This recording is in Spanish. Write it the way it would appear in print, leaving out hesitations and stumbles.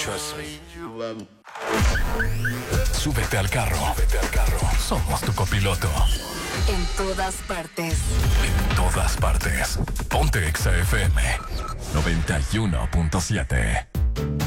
Trust me. Súbete al carro. Somos tu copiloto. En todas partes. En todas partes. Ponte Exa FM 91.7.